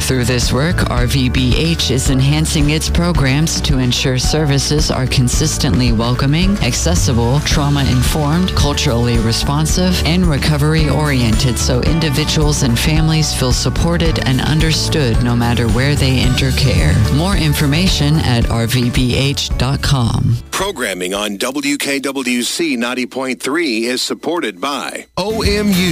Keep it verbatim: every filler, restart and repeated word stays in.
Through this work, R V B H is enhancing its programs to ensure services are consistently welcoming, accessible, trauma-informed, culturally responsive, and recovery-oriented so individuals and families feel supported and understood no matter where they enter care. More information at r v b h dot com. Programming on W K W C ninety point three is supported by O M U.